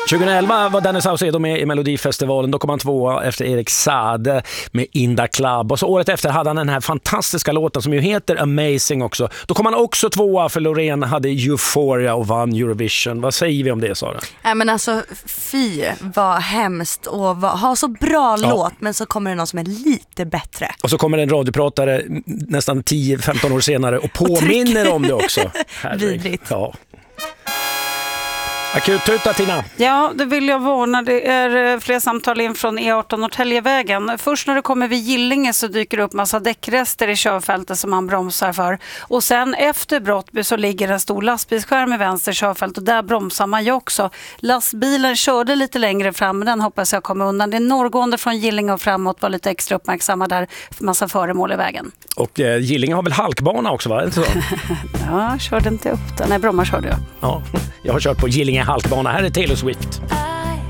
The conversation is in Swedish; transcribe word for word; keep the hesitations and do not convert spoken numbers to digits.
tjugoelva var Danny Saucedo med i Melodifestivalen. Då kom han tvåa efter Erik Saade med In the Club. Och så året efter hade han den här fantastiska låten som ju heter Amazing också. Då kom han också tvåa för Loreen hade Euphoria och vann Eurovision. Vad säger vi om det, Sara? Nej, men alltså, fy vad hemskt och vad, ha så bra ja. låt, men så kommer det någon som är lite bättre. Och så kommer en radiopratare nästan tio femton år senare och påminner och om det också. Vidrigt. Ja. Akut-tuta, Tina. Ja, det vill jag varna. Det är fler samtal in från E arton Norrtäljevägen. Först när det kommer vid Gillinge så dyker det upp massa däckrester i körfältet som man bromsar för. Och sen efter Brottby så ligger en stor lastbilsskärm i vänster körfält och där bromsar man ju också. Lastbilen körde lite längre fram, men den hoppas jag kommer undan. Det är norrgående från Gillinge och framåt, var lite extra uppmärksamma där, för massa föremål i vägen. Och eh, Gillinge har väl halkbana också, va? Inte så? Ja, körde inte upp den. Nej, Bromma körde jag. Ja, jag har kört på Gillinge halkbana. Här är Taylor Swift.